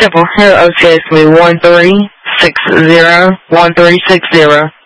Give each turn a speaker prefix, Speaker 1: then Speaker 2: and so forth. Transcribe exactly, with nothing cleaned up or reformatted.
Speaker 1: Temple, here O C S me one three six zero one three six zero.